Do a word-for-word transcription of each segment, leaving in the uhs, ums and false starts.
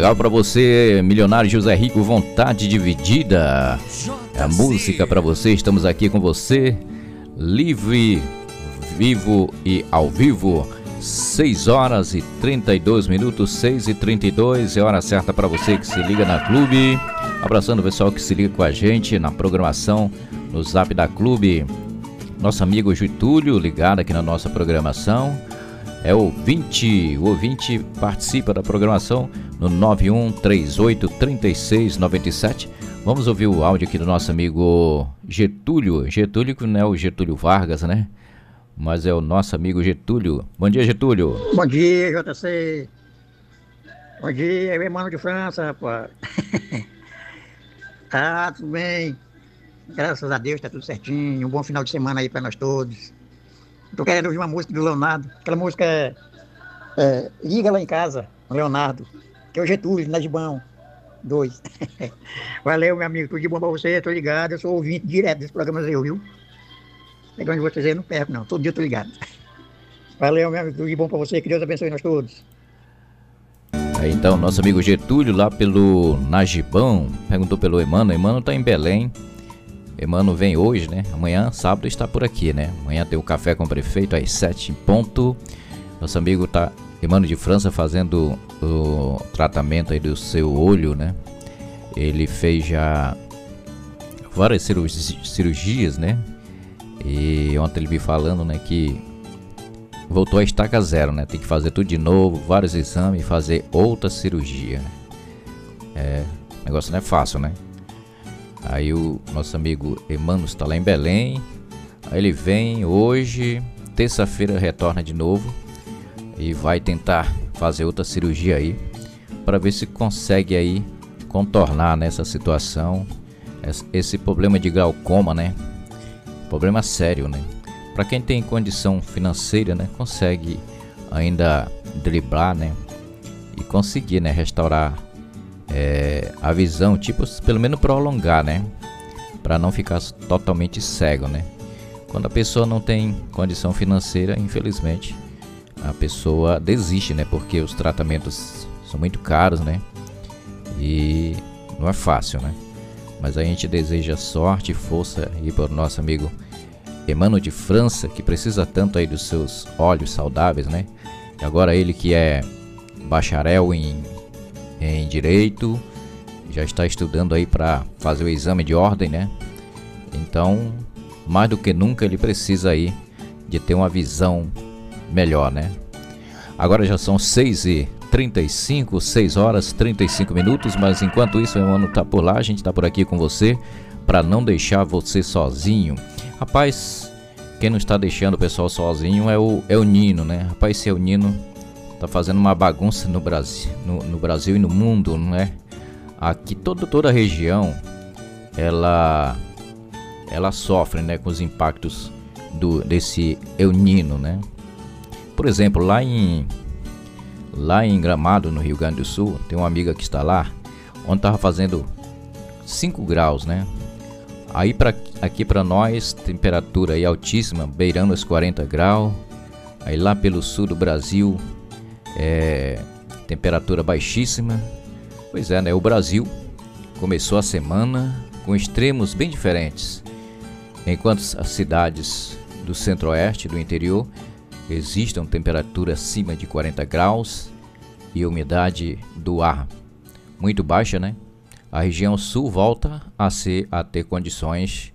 Legal pra você, milionário José Rico, Vontade Dividida. É a música pra você, estamos aqui com você, livre, vivo e ao vivo. seis horas e trinta e dois minutos, seis e trinta e dois, é hora certa para você que se liga na Clube. Abraçando o pessoal que se liga com a gente na programação, no Zap da Clube. Nosso amigo Getúlio, ligado aqui na nossa programação. É o ouvinte, o ouvinte participa da programação no nove um três oito, três seis nove sete. Vamos ouvir o áudio aqui do nosso amigo Getúlio. Getúlio que não é o Getúlio Vargas, né? Mas é o nosso amigo Getúlio. Bom dia, Getúlio. Bom dia, J C. Bom dia, meu irmão de França, rapaz. Tá, tudo bem. Graças a Deus, tá tudo certinho. Um bom final de semana aí pra nós todos. Tô querendo ouvir uma música do Leonardo. Aquela música é, é Liga Lá em Casa, Leonardo. Que é o Getúlio, na Gibão. Dois. Valeu, meu amigo. Tudo de bom pra você, tô ligado. Eu sou ouvinte direto desse programa aí, viu? Legal de vocês aí, eu não perco não. Todo dia eu tô ligado. Valeu, meu amigo. Tudo de bom pra você. Que Deus abençoe nós todos. É, então, nosso amigo Getúlio lá pelo Nagibão perguntou pelo Emano. Emano tá em Belém. Emano vem hoje, né? Amanhã, sábado, está por aqui, né? Amanhã tem o café com o prefeito às sete em ponto. Nosso amigo tá, Emano de França, fazendo o tratamento aí do seu olho, né? Ele fez já várias cirurgias, né? E ontem ele me falando, né, que voltou a estaca zero, né? Tem que fazer tudo de novo, vários exames, fazer outra cirurgia. É, o negócio não é fácil, né? Aí o nosso amigo Emmanuel está lá em Belém. Aí ele vem hoje, terça-feira retorna de novo e vai tentar fazer outra cirurgia aí para ver se consegue aí contornar nessa situação, esse problema de glaucoma, né? Problema sério, né? Para quem tem condição financeira, né, consegue ainda driblar, né, e conseguir, né, restaurar é, a visão, tipo, pelo menos prolongar, né, para não ficar totalmente cego, né. Quando a pessoa não tem condição financeira, infelizmente, a pessoa desiste, né, porque os tratamentos são muito caros, né, e não é fácil, né. Mas a gente deseja sorte e força aí para o nosso amigo Emmanuel de França, que precisa tanto aí dos seus olhos saudáveis, né? E agora ele que é bacharel em, em Direito, já está estudando aí para fazer o exame de ordem, né? Então, mais do que nunca ele precisa aí de ter uma visão melhor, né? Agora já são seis e trinta e cinco, seis horas e trinta e cinco minutos, mas enquanto isso o Emmanuel tá por lá, a gente tá por aqui com você para não deixar você sozinho. Rapaz, quem não está deixando o pessoal sozinho é o, é o Nino, né? Rapaz, esse é o Nino, tá fazendo uma bagunça no Brasil, no, no Brasil e no mundo, não é? Aqui toda, toda a região, ela, ela sofre, né, com os impactos do, desse El Nino, né? Por exemplo, lá em, lá em Gramado, no Rio Grande do Sul, tem uma amiga que está lá, onde tava fazendo cinco graus, né? Aí pra, aqui para nós, temperatura aí altíssima, beirando os quarenta graus. Aí lá pelo sul do Brasil, é, temperatura baixíssima. Pois é, né? O Brasil começou a semana com extremos bem diferentes. Enquanto as cidades do centro-oeste, do interior, existam temperatura acima de quarenta graus e umidade do ar muito baixa, né? A região sul volta a, ser, a ter condições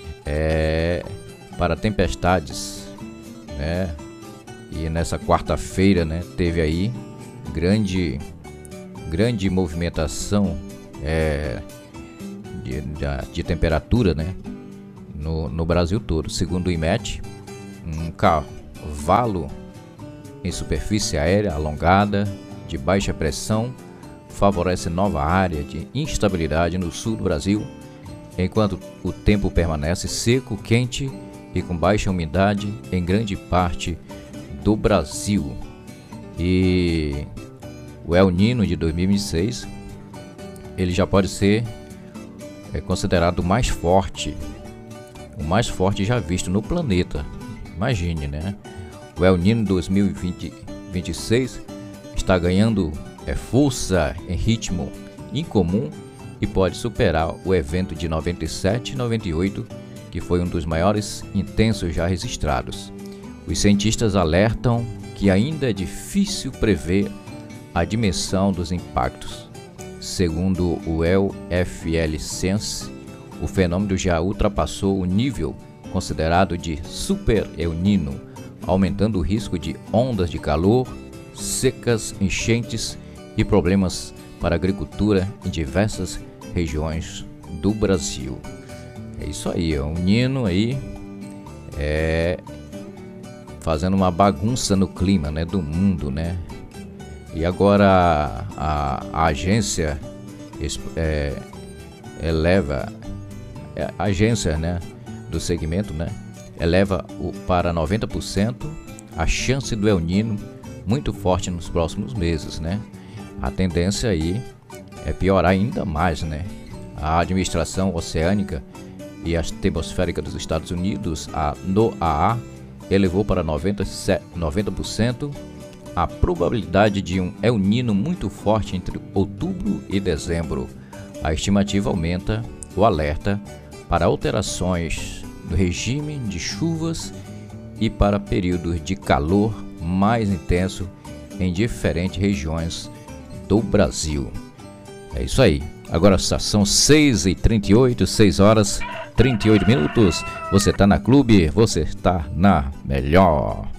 é, para tempestades, né? E nessa quarta-feira, né, teve aí grande, grande movimentação é, de, de, de temperatura, né, no, no Brasil todo. Segundo o IMET, um cavalo em superfície aérea alongada de baixa pressão favorece nova área de instabilidade no sul do Brasil, enquanto o tempo permanece seco, quente e com baixa umidade em grande parte do Brasil. E o El Nino de dois mil e vinte e seis, ele já pode ser é, considerado o mais forte, o mais forte já visto no planeta. Imagine, né? O El Nino dois mil e vinte, vinte e seis está ganhando é força em ritmo incomum e pode superar o evento de noventa e sete e noventa e oito, que foi um dos maiores intensos já registrados. Os cientistas alertam que ainda é difícil prever a dimensão dos impactos. Segundo o El F L Science, o fenômeno já ultrapassou o nível considerado de Super El Niño, aumentando o risco de ondas de calor, secas, enchentes e problemas para a agricultura em diversas regiões do Brasil. É isso aí, o Nino aí é fazendo uma bagunça no clima, né, do mundo, né? E agora a, a agência é, eleva a agência, né, do segmento, né, eleva o, para noventa por cento a chance do El Niño muito forte nos próximos meses, né? A tendência aí é piorar ainda mais, né? A administração oceânica e atmosférica dos Estados Unidos, a NOAA, elevou para noventa por cento a probabilidade de um El Niño muito forte entre outubro e dezembro. A estimativa aumenta o alerta para alterações no regime de chuvas e para períodos de calor mais intenso em diferentes regiões do Brasil. É isso aí. Agora são seis e trinta e oito, seis horas e trinta e oito minutos. Você está na Clube, você está na melhor.